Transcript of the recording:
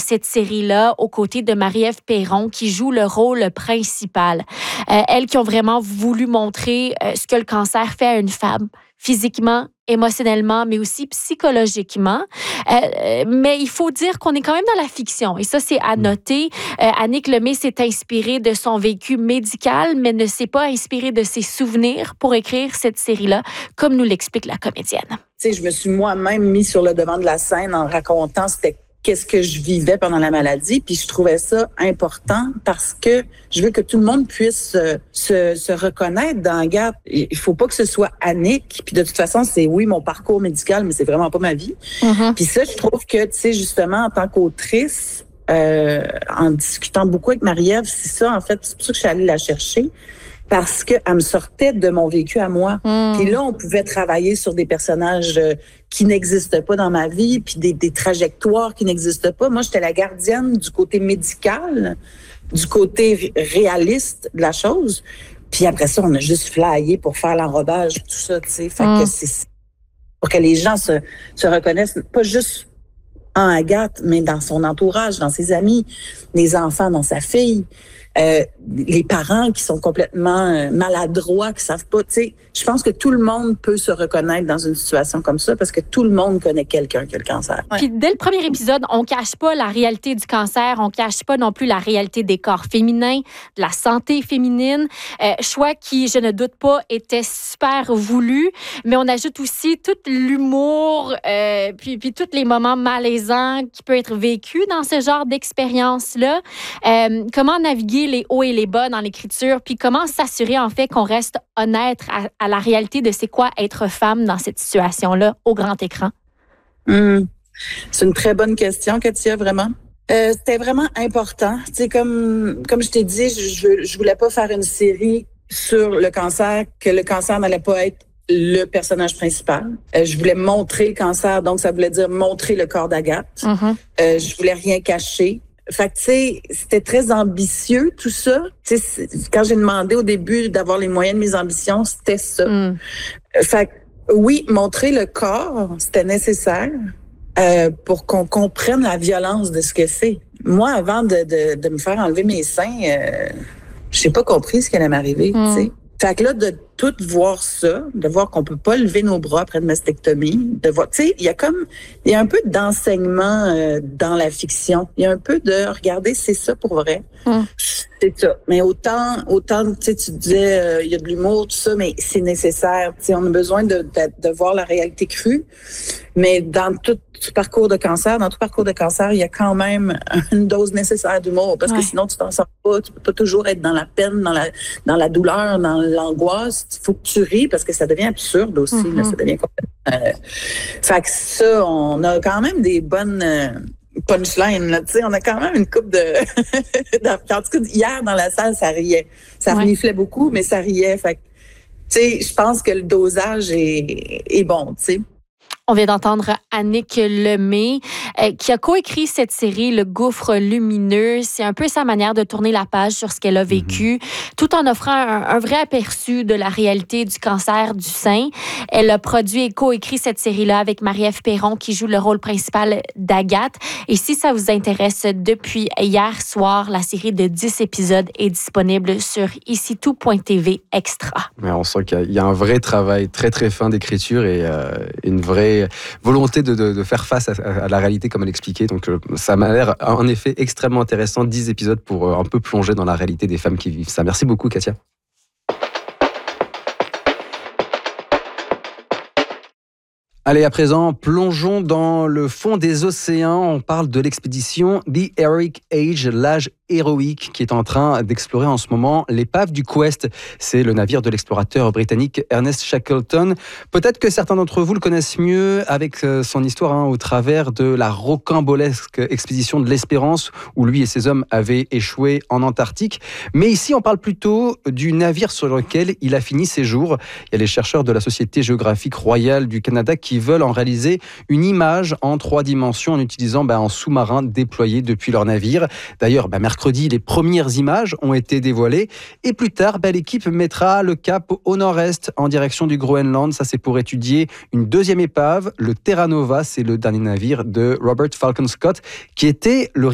cette série-là aux côtés de Marie-Ève Perron qui joue le rôle principal. Elles qui ont vraiment voulu montrer ce que le cancer fait à une femme, physiquement, émotionnellement, mais aussi psychologiquement. Mais il faut dire qu'on est quand même dans la fiction. Et ça, c'est à noter. Annick Lemay s'est inspirée de son vécu médical, mais ne s'est pas inspirée de ses souvenirs pour écrire cette série-là, comme nous l'explique la comédienne. Tu sais, je me suis moi-même mis sur le devant de la scène en racontant qu'est-ce que je vivais pendant la maladie, puis je trouvais ça important parce que je veux que tout le monde puisse se reconnaître dans Regarde. Il faut pas que ce soit Annick, puis de toute façon, c'est oui mon parcours médical, mais c'est vraiment pas ma vie. Mm-hmm. Puis ça, je trouve que, tu sais, justement, en tant qu'autrice, en discutant beaucoup avec Marie-Ève, c'est ça, en fait, c'est pour ça que je suis allée la chercher. Parce qu'elle me sortait de mon vécu à moi. Puis là, on pouvait travailler sur des personnages qui n'existent pas dans ma vie, puis des trajectoires qui n'existent pas. Moi, j'étais la gardienne du côté médical, du côté réaliste de la chose. Puis après ça, on a juste flyé pour faire l'enrobage, tout ça, tu sais. Fait que c'est pour que les gens se reconnaissent, pas juste en Agathe, mais dans son entourage, dans ses amis, les enfants, dans sa fille. Les parents qui sont complètement maladroits, qui savent pas, tu sais, je pense que tout le monde peut se reconnaître dans une situation comme ça parce que tout le monde connaît quelqu'un qui a le cancer. Ouais. Puis dès le premier épisode, on cache pas la réalité du cancer, on cache pas non plus la réalité des corps féminins, de la santé féminine, choix qui, je ne doute pas, était super voulu, mais on ajoute aussi tout l'humour, puis tous les moments malaisants qui peuvent être vécus dans ce genre d'expérience-là. Comment naviguer les hauts et les bas dans l'écriture, puis comment s'assurer en fait qu'on reste honnête à la réalité de c'est quoi être femme dans cette situation-là au grand écran? C'est une très bonne question, Katia, vraiment. C'était vraiment important. Tu sais, comme je t'ai dit, je voulais pas faire une série sur le cancer, que le cancer n'allait pas être le personnage principal. Je voulais montrer le cancer, donc ça voulait dire montrer le corps d'Agathe. Je voulais rien cacher. Fait que, tu sais, c'était très ambitieux, tout ça. Tu sais, quand j'ai demandé au début d'avoir les moyens de mes ambitions, c'était ça. Fait que, oui, montrer le corps, c'était nécessaire pour qu'on comprenne la violence de ce que c'est. Moi, avant de me faire enlever mes seins, j'ai pas compris ce qui allait m'arriver, tu sais. Fait que là, de tout voir ça, de voir qu'on peut pas lever nos bras après une mastectomie, de voir, tu sais, il y a un peu d'enseignement dans la fiction. Il y a un peu de, regardez, c'est ça pour vrai. C'est ça. Mais autant, tu sais, tu disais, il y a de l'humour, tout ça, mais c'est nécessaire. Tu sais, on a besoin de voir la réalité crue. Mais dans tout parcours de cancer, il y a quand même une dose nécessaire d'humour parce que sinon tu t'en sors pas. Tu peux pas toujours être dans la peine, dans la douleur, dans l'angoisse. Il faut que tu ris parce que ça devient absurde aussi. Là, ça devient complètement... Fait que ça, on a quand même des bonnes punchlines. Là, tu sais, on a quand même une coupe de... en tout cas, hier, dans la salle, ça riait. Ça reniflait beaucoup, mais ça riait. Fait que, tu sais, je pense que le dosage est bon, tu sais. On vient d'entendre Annick Lemay, qui a coécrit cette série, Le Gouffre lumineux. C'est un peu sa manière de tourner la page sur ce qu'elle a vécu, tout en offrant un vrai aperçu de la réalité du cancer du sein. Elle a produit et coécrit cette série-là avec Marie-Ève Perron, qui joue le rôle principal d'Agathe. Et si ça vous intéresse, depuis hier soir, la série de 10 épisodes est disponible sur icitout.tv extra. Mais on sent qu'il y a un vrai travail très très fin d'écriture et une vraie volonté de faire face à la réalité comme elle l'expliquait. Donc ça m'a l'air en effet extrêmement intéressant. 10 épisodes pour un peu plonger dans la réalité des femmes qui vivent ça. Merci beaucoup, Katia. Allez, à présent, plongeons dans le fond des océans. On parle de l'expédition The Heroic Age, l'âge héroïque, qui est en train d'explorer en ce moment l'épave du Quest. C'est le navire de l'explorateur britannique Ernest Shackleton. Peut-être que certains d'entre vous le connaissent mieux avec son histoire au travers de la rocambolesque expédition de l'Espérance, où lui et ses hommes avaient échoué en Antarctique. Mais ici, on parle plutôt du navire sur lequel il a fini ses jours. Il y a les chercheurs de la Société géographique royale du Canada qui veulent en réaliser une image en 3 dimensions en utilisant un sous-marin déployé depuis leur navire. D'ailleurs, mercredi, les premières images ont été dévoilées et plus tard, l'équipe mettra le cap au nord-est en direction du Groenland. Ça, c'est pour étudier une deuxième épave, le Terra Nova. C'est le dernier navire de Robert Falcon Scott qui était le